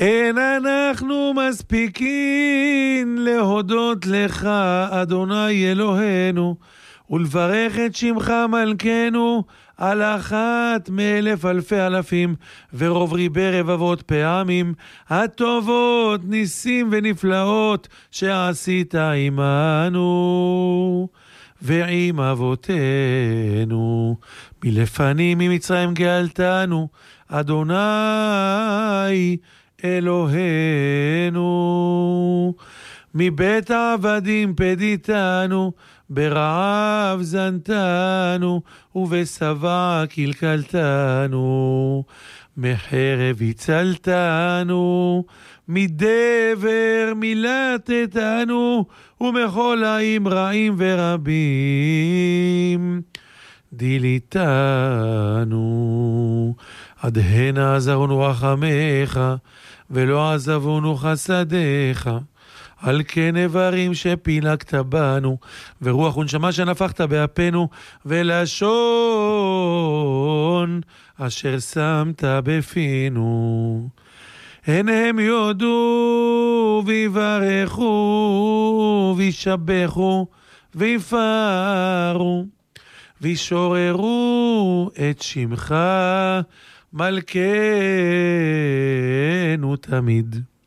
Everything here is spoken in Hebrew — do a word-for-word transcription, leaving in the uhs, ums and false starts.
אין אנחנו מספיקים להודות לך, אדוני אלוהינו, ולברך את שמך מלכנו על אחת מאלף אלפי אלפים, ורוב ריבי רבבות פעמים, הטובות, ניסים ונפלאות שעשית עמנו ועם אבותינו. מלפנים ממצרים גאלתנו, אדוני אלוהינו. מבית העבדים פדיתנו, ברעב זנתנו, ובשבע קלקלתנו. מחרב הצלתנו, מדבר מילתתנו, ומכל רעים רעים ורבים דיליתנו. עד הנה עזרונו רחמך, ולא עזבונו חסדיך. על כן איברים שפילגת בנו, ורוח ונשמה שנפחת באפינו, ולשון אשר שמת בפינו. הן הם יודו ויברכו וישבחו ויפארו וישוררו את שמך מלכנו תמיד.